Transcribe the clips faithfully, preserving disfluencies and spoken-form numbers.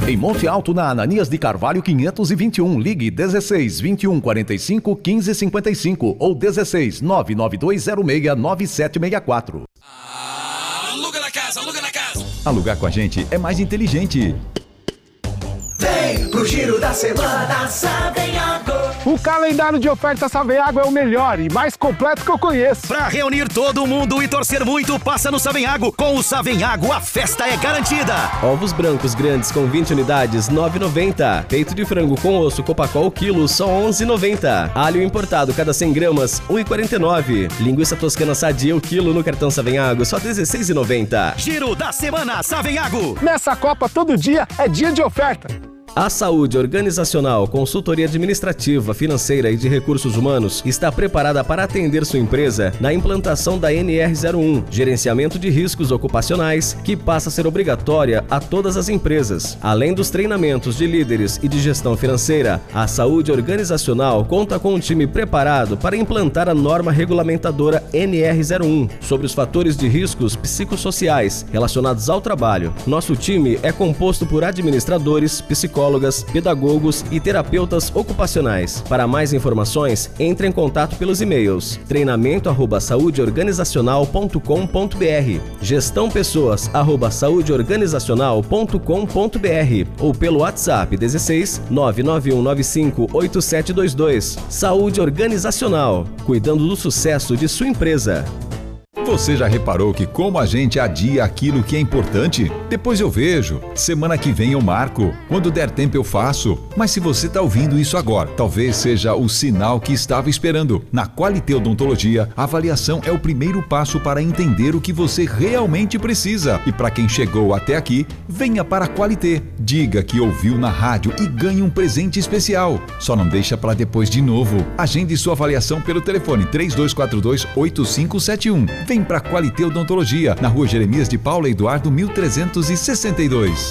Em Monte Alto, na Ananias de Carvalho quinhentos e vinte e um, ligue dezesseis, vinte e um, quarenta e cinco, quinze, cinquenta e cinco ou dezesseis, nove nove dois zero seis, nove sete seis quatro. Aluga na casa, aluga na casa. Alugar com a gente é mais inteligente. Vem pro Giro da Semana Savenhago. O calendário de ofertas Savenhago é o melhor e mais completo que eu conheço. Pra reunir todo mundo e torcer muito, passa no Savenhago. Com o Savenhago, a festa é garantida. Ovos brancos grandes com vinte unidades, nove reais e noventa centavos. Peito de frango com osso Copacol quilo, só onze reais e noventa centavos. Alho importado cada cem gramas, um real e quarenta e nove centavos. Linguiça toscana sadia o quilo no cartão Savenhago, só dezesseis reais e noventa centavos. Giro da Semana Savenhago. Nessa Copa, todo dia é dia de oferta. A Saúde Organizacional, consultoria administrativa, financeira e de recursos humanos está preparada para atender sua empresa na implantação da N R zero um, gerenciamento de riscos ocupacionais, que passa a ser obrigatória a todas as empresas. Além dos treinamentos de líderes e de gestão financeira, a Saúde Organizacional conta com um time preparado para implantar a norma regulamentadora N R zero um sobre os fatores de riscos psicossociais relacionados ao trabalho. Nosso time é composto por administradores, psicólogos, pedagogos e terapeutas ocupacionais. Para mais informações, entre em contato pelos e-mails treinamento arroba saudeorganizacional ponto com ponto br, gestão pessoas arroba saudeorganizacional ponto com ponto br ou pelo WhatsApp dezesseis, nove nove um nove cinco, oito sete dois dois. Saúde Organizacional, cuidando do sucesso de sua empresa. Você já reparou que como a gente adia aquilo que é importante? Depois eu vejo, semana que vem eu marco, quando der tempo eu faço. Mas se você está ouvindo isso agora, talvez seja o sinal que estava esperando. Na Qualité Odontologia, a avaliação é o primeiro passo para entender o que você realmente precisa. E para quem chegou até aqui, venha para a Qualité. Diga que ouviu na rádio e ganhe um presente especial. Só não deixa para depois de novo. Agende sua avaliação pelo telefone três dois quatro dois, oito cinco sete um. Vem para Qualité Odontologia, na rua Jeremias de Paula Eduardo, mil trezentos e sessenta e dois.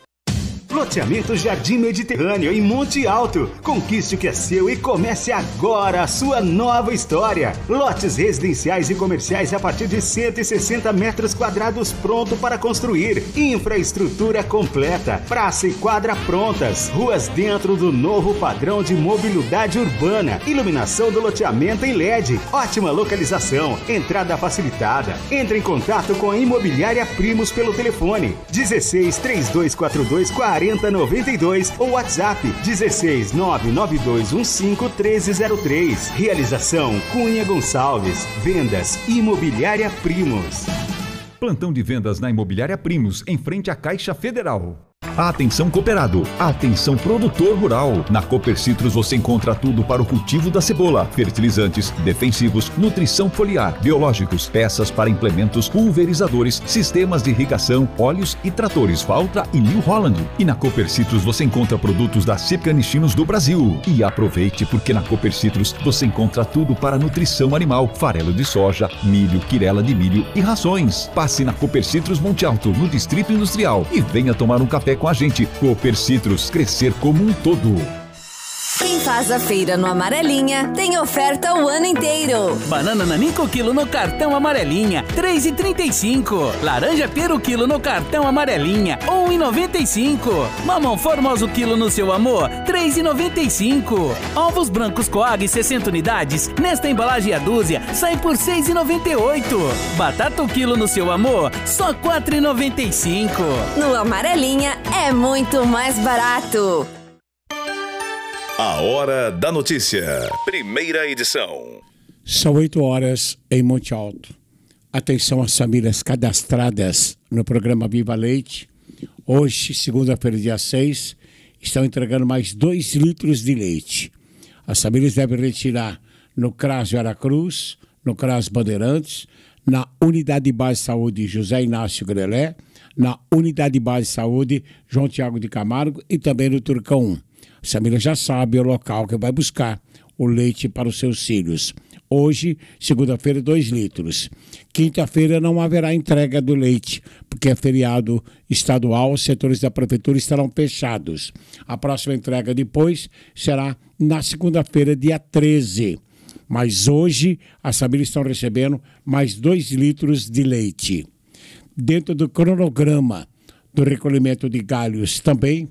Loteamento Jardim Mediterrâneo em Monte Alto. Conquiste o que é seu e comece agora a sua nova história. Lotes residenciais e comerciais a partir de cento e sessenta metros quadrados pronto para construir. Infraestrutura completa. Praça e quadra prontas. Ruas dentro do novo padrão de mobilidade urbana. Iluminação do loteamento em L E D. Ótima localização. Entrada facilitada. Entre em contato com a Imobiliária Primos pelo telefone dezesseis, três dois quatro dois, quarenta noventa e dois ou WhatsApp dezesseis, nove nove dois um cinco, treze zero três. Realização Cunha Gonçalves. Vendas Imobiliária Primos. Plantão de vendas na Imobiliária Primos, em frente à Caixa Federal. Atenção cooperado, atenção produtor rural. Na Cooper Citrus você encontra tudo para o cultivo da cebola: fertilizantes, defensivos, nutrição foliar, biológicos, peças para implementos, pulverizadores, sistemas de irrigação, óleos e tratores Valtra e New Holland. E na Cooper Citrus você encontra produtos da Cipcanichinos do Brasil. E aproveite, porque na Cooper Citrus você encontra tudo para nutrição animal: farelo de soja, milho, quirela de milho e rações. Passe na Cooper Citrus Monte Alto, no Distrito Industrial, e venha tomar um café com a gente. Cooper Citrus, crescer como um todo. Quem faz a feira no Amarelinha tem oferta o ano inteiro. Banana Nanico quilo no cartão Amarelinha, três reais e trinta e cinco centavos. Laranja Pera quilo no cartão Amarelinha, um real e noventa e cinco centavos. Mamão Formoso quilo no Seu Amor, três reais e noventa e cinco centavos. Ovos brancos Coag sessenta unidades, nesta embalagem a dúzia, sai por seis reais e noventa e oito centavos. Batata o quilo no Seu Amor, só quatro reais e noventa e cinco centavos. No Amarelinha é muito mais barato. A Hora da Notícia, primeira edição. São oito horas em Monte Alto. Atenção às famílias cadastradas no programa Viva Leite. Hoje, segunda-feira, dia seis, estão entregando mais dois litros de leite. As famílias devem retirar no CRAS Veracruz, no CRAS Bandeirantes, na Unidade de Base de Saúde José Inácio Grelé, na Unidade de Base de Saúde João Tiago de Camargo e também no Turcão um. A família já sabe o local que vai buscar o leite para os seus filhos. Hoje, segunda-feira, dois litros. Quinta-feira não haverá entrega do leite, porque é feriado estadual, os setores da prefeitura estarão fechados. A próxima entrega depois será na segunda-feira, dia treze. Mas hoje, as famílias estão recebendo mais dois litros de leite. Dentro do cronograma do recolhimento de galhos também,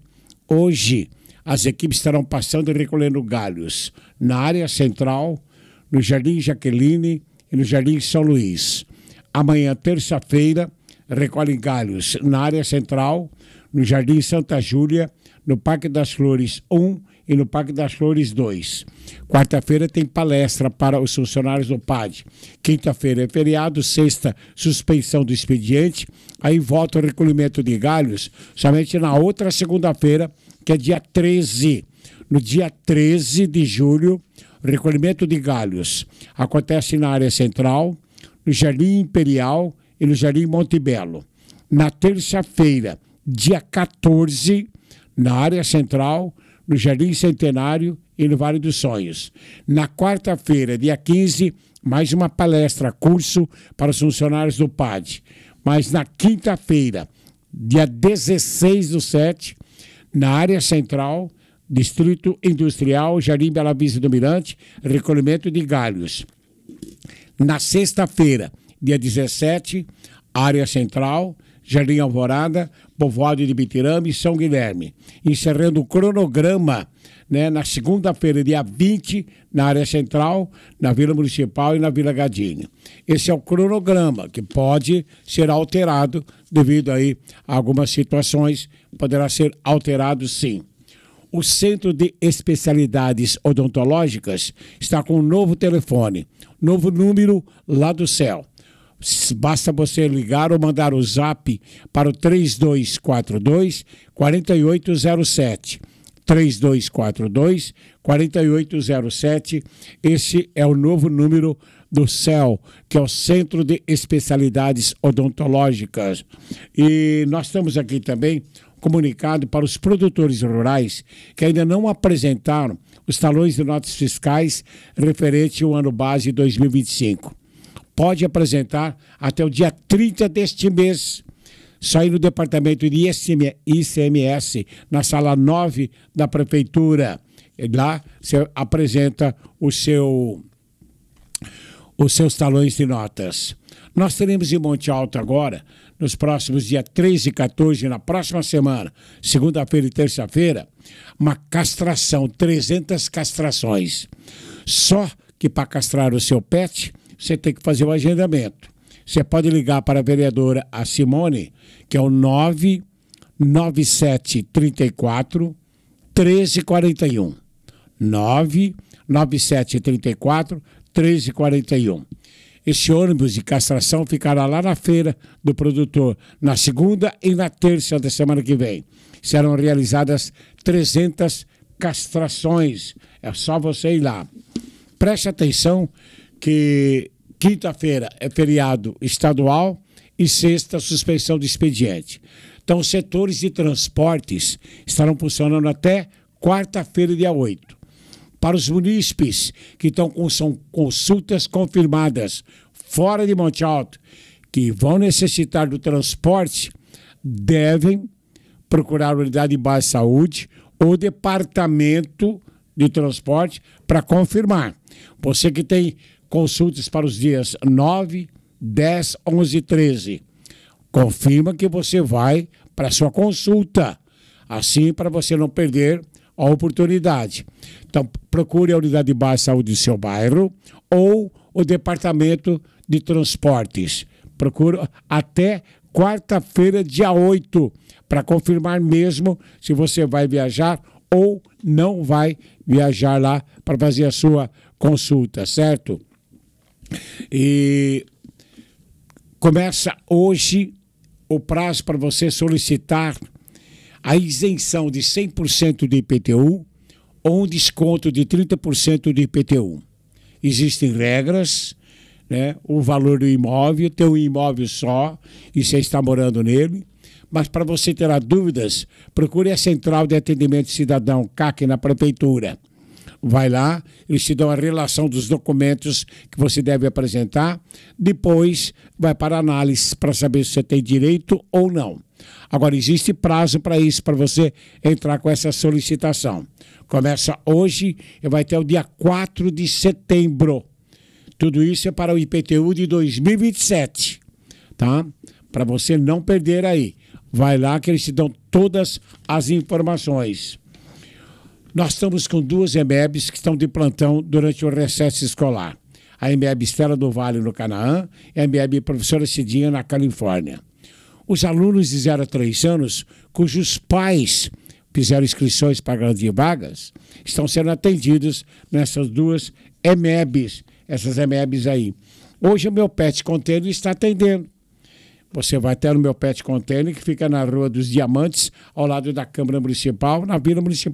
Hoje, as equipes estarão passando e recolhendo galhos na área central, no Jardim Jaqueline e no Jardim São Luís. Amanhã, terça-feira, recolhem galhos na área central, no Jardim Santa Júlia, no Parque das Flores um e no Parque das Flores dois. Quarta-feira tem palestra para os funcionários do P A D. Quinta-feira é feriado, sexta, suspensão do expediente, aí volta o recolhimento de galhos somente na outra segunda-feira, que é dia treze. No dia treze de julho, o recolhimento de galhos acontece na área central, no Jardim Imperial e no Jardim Monte Belo. Na terça-feira, dia quatorze, na área central, no Jardim Centenário e no Vale dos Sonhos. Na quarta-feira, dia quinze, mais uma palestra, curso para os funcionários do P A D. Mas na quinta-feira, dia dezesseis do sete, na área central, Distrito Industrial, Jardim Bela Vista do Mirante, recolhimento de galhos. Na sexta-feira, dia dezessete, área central, Jardim Alvorada, Povoado de Bitirama e São Guilherme. Encerrando o cronograma, né, na segunda-feira, dia vinte, na área central, na Vila Municipal e na Vila Gadinho. Esse é o cronograma, que pode ser alterado devido aí a algumas situações, poderá ser alterado sim. O Centro de Especialidades Odontológicas está com um novo telefone, novo número lá do céu. Basta você ligar ou mandar o zap para o três dois quatro dois, quatro oito zero sete. três dois quatro dois, quatro oito zero sete. Esse é o novo número do C E L, que é o Centro de Especialidades Odontológicas. E nós estamos aqui também comunicado para os produtores rurais que ainda não apresentaram os talões de notas fiscais referente ao ano base dois mil e vinte e cinco. Pode apresentar até o dia trinta deste mês. Só ir no departamento de I C M S, na sala nove da prefeitura. E lá você apresenta o seu, os seus talões de notas. Nós teremos em Monte Alto agora, nos próximos dias treze e quatorze, na próxima semana, segunda-feira e terça-feira, uma castração, trezentas castrações. Só que para castrar o seu pet, você tem que fazer o agendamento. Você pode ligar para a vereadora a Simone, que é o nove nove sete três quatro, treze quarenta e um. nove nove sete três quatro, treze quarenta e um. Esse ônibus de castração ficará lá na feira do produtor, na segunda e na terça da semana que vem. Serão realizadas trezentas castrações. É só você ir lá. Preste atenção que quinta-feira é feriado estadual e sexta suspensão do expediente. Então, os setores de transportes estarão funcionando até quarta-feira, dia oito. Para os munícipes que estão com são consultas confirmadas fora de Monte Alto, que vão necessitar do transporte, devem procurar a unidade de base de saúde ou departamento de transporte para confirmar. Você que tem consultas para os dias nove, dez, onze e treze. Confirma que você vai para a sua consulta. Assim, para você não perder a oportunidade. Então, procure a unidade de base de saúde do seu bairro ou o departamento de transportes. Procure até quarta-feira, dia oito, para confirmar mesmo se você vai viajar ou não vai viajar lá para fazer a sua consulta, certo? E começa hoje o prazo para você solicitar a isenção de cem por cento do I P T U ou um desconto de trinta por cento do I P T U. Existem regras, né? O valor do imóvel, tem um imóvel só e você está morando nele. Mas para você ter dúvidas, procure a Central de Atendimento Cidadão, C A C, na Prefeitura. Vai lá, eles te dão a relação dos documentos que você deve apresentar. Depois vai para análise para saber se você tem direito ou não. Agora, existe prazo para isso, para você entrar com essa solicitação. Começa hoje e vai até o dia quatro de setembro. Tudo isso é para o I P T U de dois mil e vinte e sete, tá? Para você não perder aí. Vai lá que eles te dão todas as informações. Nós estamos com duas E M E Bs que estão de plantão durante o recesso escolar. A E M E B Estela do Vale, no Canaã, e a E M E B Professora Cidinha, na Califórnia. Os alunos de zero a três anos, cujos pais fizeram inscrições para garantir vagas, estão sendo atendidos nessas duas E M E Bs, essas E M E Bs aí. Hoje o meu Pet Container está atendendo. Você vai até no meu Pet Container, que fica na Rua dos Diamantes, ao lado da Câmara Municipal, na Vila Municipal